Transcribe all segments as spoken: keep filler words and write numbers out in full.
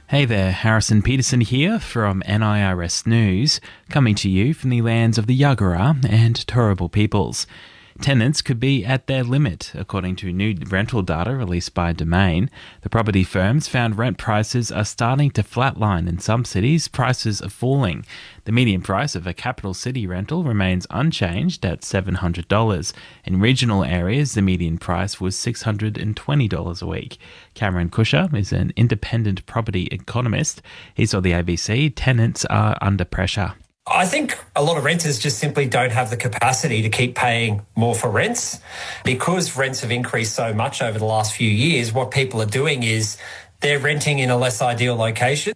Hey there, Harrison Peterson here from N I R S News, coming to you from the lands of the Yagara and Turrbal peoples. Tenants could be at their limit, according to new rental data released by Domain. The property firms found rent prices are starting to flatline. In some cities, prices are falling. The median price of a capital city rental remains unchanged at seven hundred dollars. In regional areas, the median price was six hundred twenty dollars a week. Cameron Kusher is an independent property economist. He told the A B C tenants are under pressure. I think a lot of renters just simply don't have the capacity to keep paying more for rents. Because rents have increased so much over the last few years, what people are doing is they're renting in a less ideal location.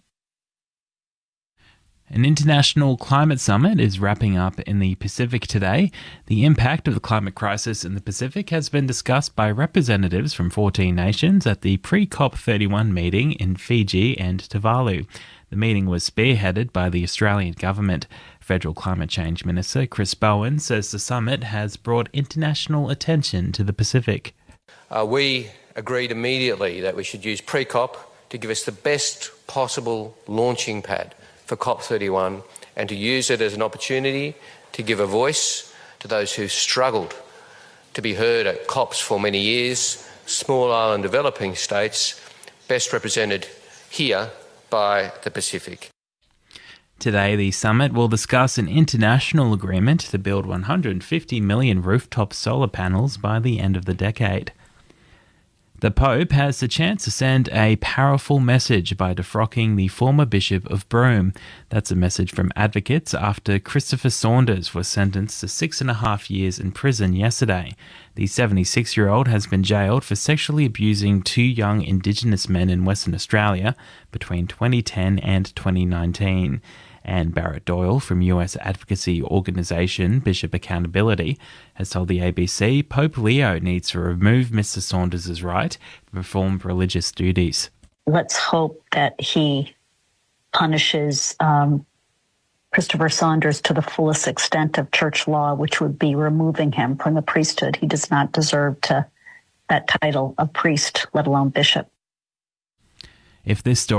An international climate summit is wrapping up in the Pacific today. The impact of the climate crisis in the Pacific has been discussed by representatives from fourteen nations at the pre-COP thirty-one meeting in Fiji and Tuvalu. The meeting was spearheaded by the Australian government. Federal Climate Change Minister Chris Bowen says the summit has brought international attention to the Pacific. Uh, we agreed immediately that we should use pre-COP to give us the best possible launching pad for COP thirty-one and to use it as an opportunity to give a voice to those who struggled to be heard at COPs for many years, small island developing states, best represented here by the Pacific. Today, the summit will discuss an international agreement to build one hundred fifty million rooftop solar panels by the end of the decade. The Pope has the chance to send a powerful message by defrocking the former Bishop of Broome. That's a message from advocates after Christopher Saunders was sentenced to six and a half years in prison yesterday. The seventy-six-year-old has been jailed for sexually abusing two young Indigenous men in Western Australia between twenty ten and twenty nineteen. Anne Barrett-Doyle from U S advocacy organisation Bishop Accountability has told the A B C Pope Leo needs to remove Mister Saunders' right to perform religious duties. Let's hope that he punishes um, Christopher Saunders to the fullest extent of church law, which would be removing him from the priesthood. He does not deserve to that title of priest, let alone bishop. If this story